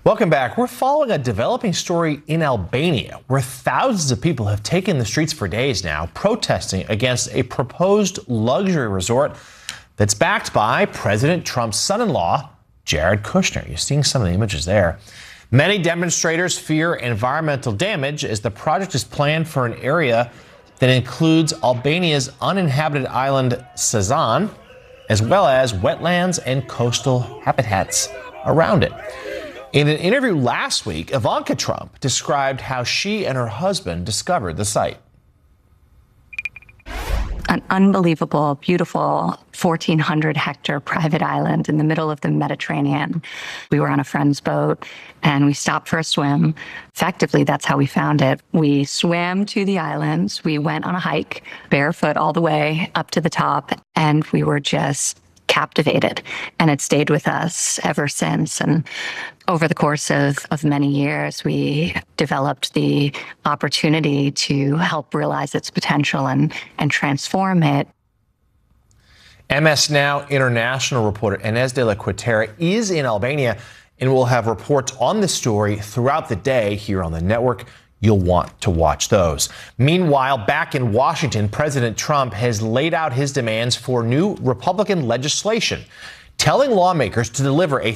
Welcome back. We're following a developing story in Albania, where thousands of people have taken the streets for days now, protesting against a proposed luxury resort that's backed by President Trump's son-in-law, Jared Kushner. You're seeing some of the images there. Many demonstrators fear environmental damage as the project is planned for an area that includes Albania's uninhabited island Sazan, as well as wetlands and coastal habitats around it. In an interview last week, Ivanka Trump described how she and her husband discovered the site. An unbelievable, beautiful 1,400-hectare private island in the middle of the Mediterranean. We were on a friend's boat, and we stopped for a swim. Effectively, that's how we found it. We swam to the islands. We went on a hike, barefoot all the way up to the top, and we were just captivated. And it stayed with us ever since. And over the course of many years, we developed the opportunity to help realize its potential and transform it. MS Now international reporter Ines de la Cuetara is in Albania and will have reports on this story throughout the day here on the network. You'll want to watch those. Meanwhile, back in Washington, President Trump has laid out his demands for new Republican legislation, telling lawmakers to deliver a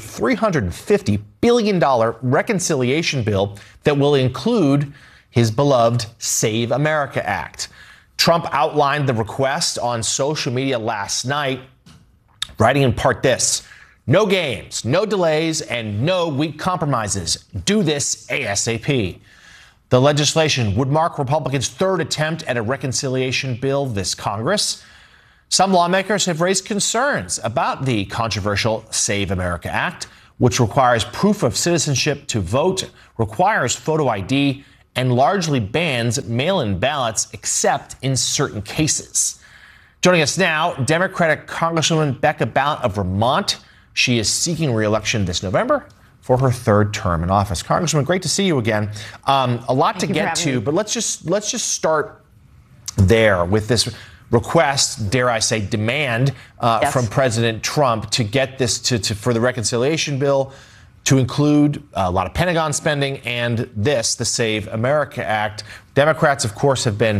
$350 billion reconciliation bill that will include his beloved Save America Act. Trump outlined the request on social media last night, writing in part this: "No games, no delays, and no weak compromises. Do this ASAP." The legislation would mark Republicans' third attempt at a reconciliation bill this Congress. Some lawmakers have raised concerns about the controversial Save America Act, which requires proof of citizenship to vote, requires photo ID, and largely bans mail-in ballots except in certain cases. Joining us now, Democratic Congresswoman Becca Balint of Vermont. She is seeking re-election this November for her third term in office. Congresswoman, great to see you again. A lot to get to, but let's just start there with this request, dare I say, demand from President Trump to get this for the reconciliation bill to include a lot of Pentagon spending and the Save America Act. Democrats, of course, have been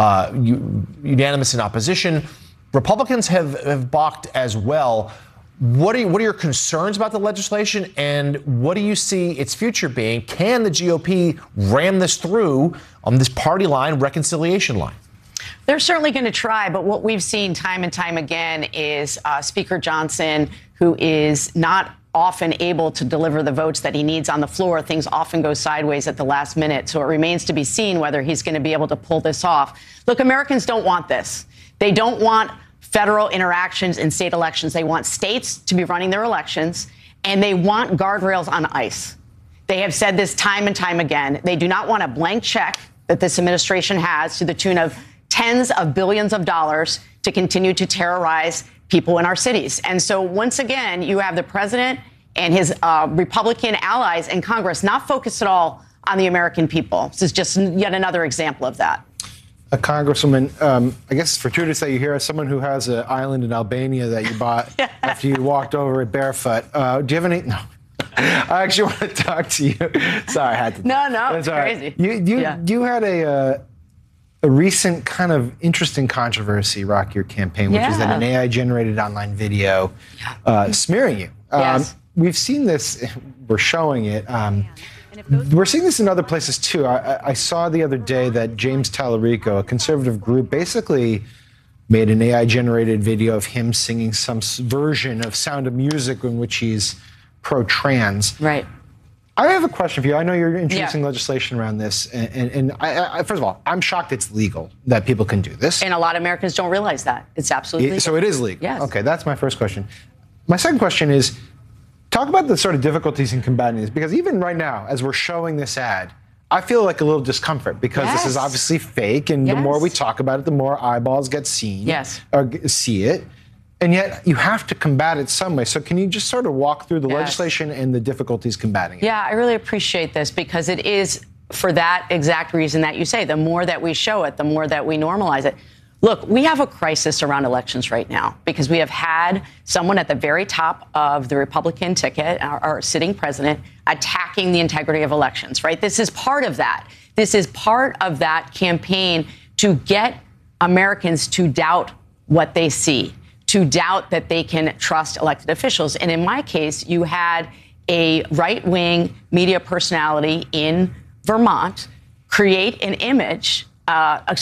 unanimous in opposition. Republicans have balked as well. What are your concerns about the legislation, and what do you see its future being? Can the GOP ram this through on this party line, reconciliation line? They're certainly going to try, but what we've seen time and time again is Speaker Johnson, who is not often able to deliver the votes that he needs on the floor. Things often go sideways at the last minute, so it remains to be seen whether he's going to be able to pull this off. Look, Americans don't want this. They don't want federal interactions in state elections. They want states to be running their elections, and they want guardrails on ICE. They have said this time and time again. They do not want a blank check that this administration has to the tune of tens of billions of dollars to continue to terrorize people in our cities. And so once again, you have the president and his Republican allies in Congress not focused at all on the American people. This is just yet another example of that. Congresswoman, I guess it's fortuitous that you're here as someone who has an island in Albania that you bought after you walked over it barefoot. Do you have any? No. I actually want to talk to you. Sorry, I had to. No, it's crazy. You had a recent kind of interesting controversy rock your campaign, which is that an AI-generated online video smearing you. Yes. We've seen this. We're showing it. We're seeing this in other places, too. I saw the other day that James Tallarico, a conservative group, basically made an AI-generated video of him singing some version of Sound of Music in which he's pro-trans. Right. I have a question for you. I know you're introducing legislation around this. And I, first of all, I'm shocked it's legal that people can do this. And a lot of Americans don't realize that. It's absolutely legal. So it is legal? Yes. Okay, that's my first question. My second question is, talk about the sort of difficulties in combating this, because even right now, as we're showing this ad, I feel like a little discomfort because this is obviously fake, and the more we talk about it, the more eyeballs get seen or see it, and yet you have to combat it some way. So can you just sort of walk through the legislation and the difficulties combating it? Yeah, I really appreciate this because it is for that exact reason that you say. The more that we show it, the more that we normalize it. Look, we have a crisis around elections right now because we have had someone at the very top of the Republican ticket, our sitting president, attacking the integrity of elections, right? This is part of that. This is part of that campaign to get Americans to doubt what they see, to doubt that they can trust elected officials. And in my case, you had a right-wing media personality in Vermont create an image, a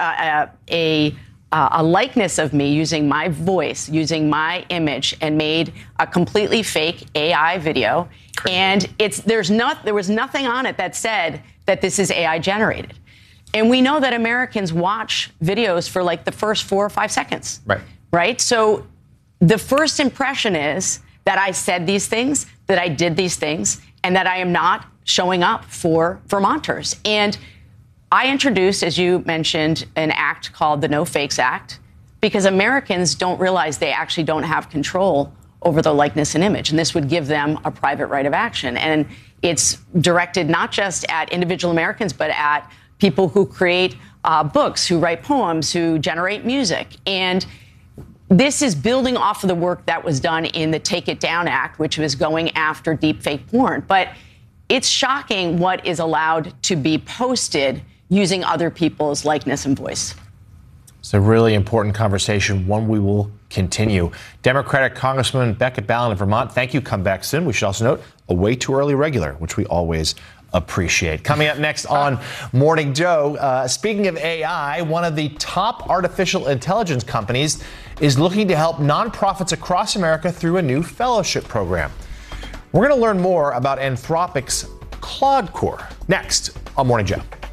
likeness of me using my voice, using my image, and made a completely fake AI video. And there was nothing on it that said that this is AI generated. And we know that Americans watch videos for like the first 4 or 5 seconds. Right? So the first impression is that I said these things, that I did these things, and that I am not showing up for Vermonters. And I introduced, as you mentioned, an act called the No Fakes Act, because Americans don't realize they actually don't have control over the likeness and image. And this would give them a private right of action. And it's directed not just at individual Americans, but at people who create books, who write poems, who generate music. And this is building off of the work that was done in the Take It Down Act, which was going after deepfake porn. But it's shocking what is allowed to be posted using other people's likeness and voice. It's a really important conversation, one we will continue. Democratic Congressman Beckett Balint of Vermont, thank you. Come back soon. We should also note a way too early regular, which we always appreciate. Coming up next on Morning Joe, speaking of AI, one of the top artificial intelligence companies is looking to help nonprofits across America through a new fellowship program. We're going to learn more about Anthropic's Claude Core next on Morning Joe.